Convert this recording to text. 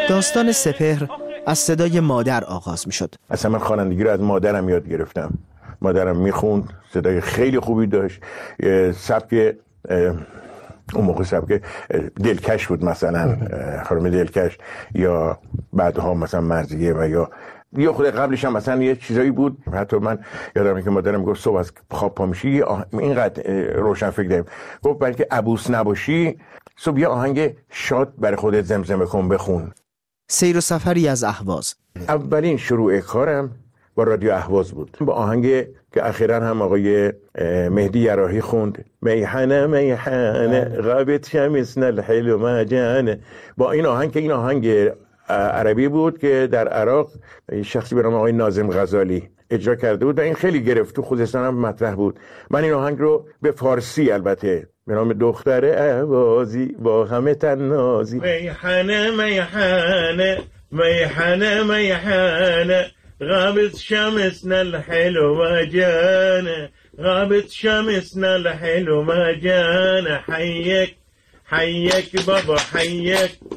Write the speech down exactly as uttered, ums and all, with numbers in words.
داستان سپهر از صدای مادر آغاز می شد. اصلا من خوانندگی رو از مادرم یاد گرفتم. مادرم میخوند، صدای خیلی خوبی داشت، سبک اون موقع سبک دلکش بود، مثلا خانم دلکش، یا بعدها مثلا مرضیه، و یا یا خود قبلش هم مثلا یه چیزایی بود. حتی من یادمه که مادرم گفت صبح از خواب پا میشی اینقدر روشن فکر داریم، گفت بلکه عبوس نباشی صبح یه آهنگ شاد برای خودت زمزمه کن بخون. سیر و سفری از اهواز. اولین شروع کارم با رادیو اهواز بود، با آهنگ که اخیراً هم آقای مهدی یراحی خوند، میحنه میحنه غابت شمسنا الحلو مجانه. با این آهنگ که این آهنگ عربی بود که در عراق شخصی به نام آقای ناظم غزالی اجرا کرده بود و این خیلی گرفت، تو خوزستان هم مطرح بود. من این آهنگ رو به فارسی البته به نام دختر اهوازی با همه تنازی، میحنه میحنه میحنه میحنه غابت شمسنا الحلو مجانه غابت شمسنا الحلو مجانه حيك حيك بابا حيك